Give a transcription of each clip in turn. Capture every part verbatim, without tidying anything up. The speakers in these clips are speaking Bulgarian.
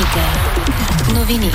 Вероника. Новини.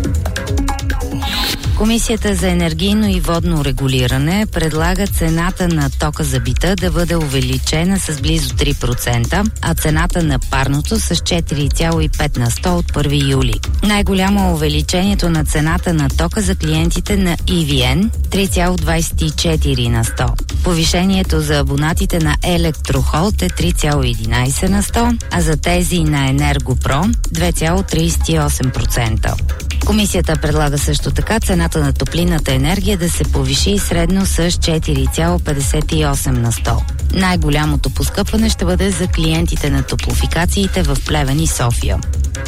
Комисията за енергийно и водно регулиране предлага цената на тока за бита да бъде увеличена с близо три процента, а цената на парното с четири цяло и пет на сто от първи юли. Най-голямо е увеличението на цената на тока за клиентите на И Ви Ен – три цяло двадесет и четири на сто. Повишението за абонатите на Електрохолд е три цяло единадесет на сто, а за тези на Енергопро – две цяло тридесет и осем процента. Комисията предлага също така цената на топлинната енергия да се повиши средно с четири цяло петдесет и осем на сто. Най-голямото поскъпване ще бъде за клиентите на топлофикациите в Плевен и София.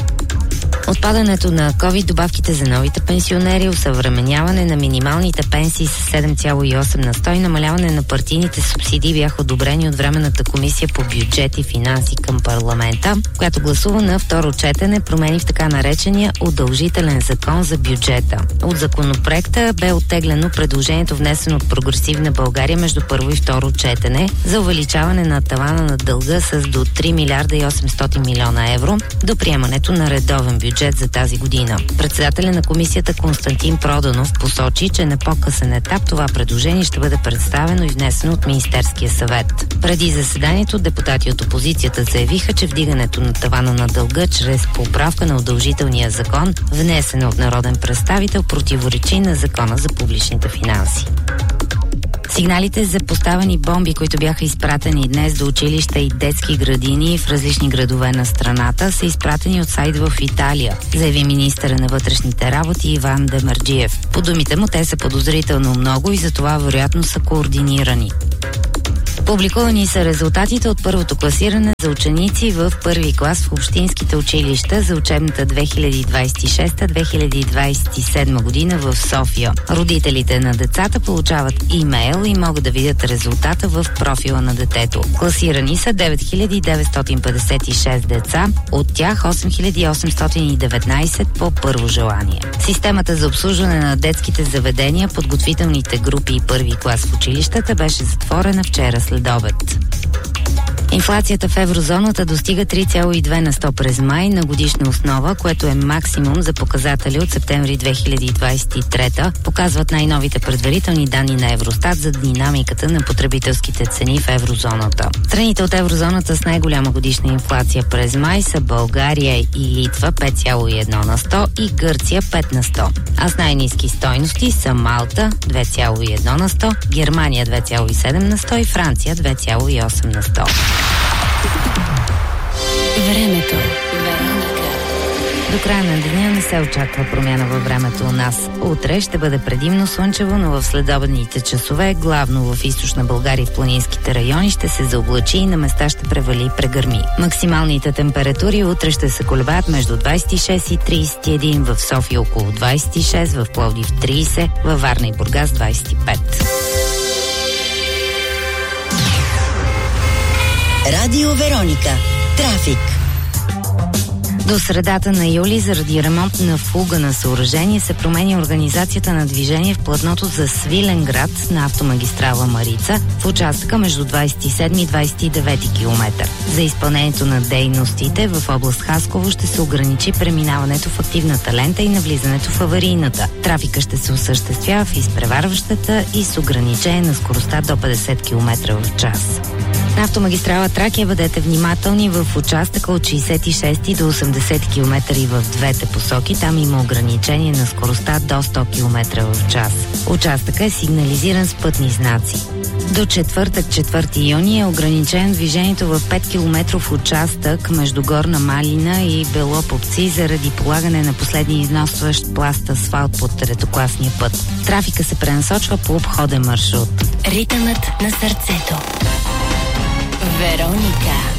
Отпадането на ковид добавките за новите пенсионери, усъвременяване на минималните пенсии с седем цяло и осем на сто и намаляване на партийните субсидии бяха одобрени от Временната комисия по бюджет и финанси към парламента, която гласува на второ четене промени в така наречения удължителен закон за бюджета. От законопроекта бе оттеглено предложението, внесено от Прогресивна България между първо и второ четене за увеличаване на тавана на дълга с до три милиарда и осемстотин милиона евро до приемането на редовен бюджет за тази година. Председателя на комисията Константин Проданов посочи, че на по-късен етап това предложение ще бъде представено и внесено от Министерския съвет. Преди заседанието депутати от опозицията заявиха, че вдигането на тавана на дълга чрез поправка на удължителния закон, внесена от народен представител, противоречи на Закона за публичните финанси. Сигналите за поставени бомби, които бяха изпратени днес до училища и детски градини в различни градове на страната, са изпратени от сайт в Италия, заяви министъра на вътрешните работи Иван Демерджиев. По думите му, те са подозрително много и затова вероятно са координирани. Публикувани са резултатите от първото класиране за ученици в първи клас в общинските училища за учебната две хиляди двадесет и шеста - две хиляди двадесет и седма година в София. Родителите на децата получават имейл и могат да видят резултата в профила на детето. Класирани са девет хиляди деветстотин петдесет и шест деца, от тях осем хиляди осемстотин и деветнадесет по първо желание. Системата за обслужване на детските заведения, подготвителните групи и първи клас в училищата беше затворена вчера след обед. Инфлацията в еврозоната достига три цяло и две на сто през май на годишна основа, което е максимум за показатели от септември две хиляди двадесет и трета, показват най-новите предварителни данни на Евростат за динамиката на потребителските цени в еврозоната. Страните от еврозоната с най-голяма годишна инфлация през май са България и Литва пет цяло и едно на сто и Гърция пет на сто. А с най-ниски стойности са Малта две цяло и едно на сто, Германия две цяло и седем на сто и Франция две цяло и осем на сто. Времето. До края на деня не се очаква промяна във времето у нас. Утре ще бъде предимно слънчево, но в следобедните часове, главно в източна България и в планинските райони, ще се заоблачи и на места ще превали и прегърми. Максималните температури утре ще се колебаят между двадесет и шест и тридесет и един, в София около двадесет и шест, в Пловдив тридесет, във Варна и Бургас двадесет и пет. Радио Вероника. Трафик. До средата на юли заради ремонт на фуга на съоръжение се променя организацията на движение в платното за Свиленград на автомагистрала Марица в участъка между двадесет и седми и двадесет и девети километър. За изпълнението на дейностите в област Хасково ще се ограничи преминаването в активната лента и навлизането в аварийната. Трафика ще се осъществява в изпреварващата и с ограничение на скоростта до петдесет километра в час. На автомагистрала Тракия бъдете внимателни в участъка от шейсет и шести до осемдесети километра и в двете посоки. Там има ограничение на скоростта до сто километра в час. Участъкът е сигнализиран с пътни знаци. До четвъртък, четвърти юни, е ограничено движението в пет километров участък между Горна Малина и Белопопци заради полагане на последния износващ пласт асфалт под третокласния път. Трафика се пренасочва по обходен маршрут. Ритъмът на сърцето. Вероника.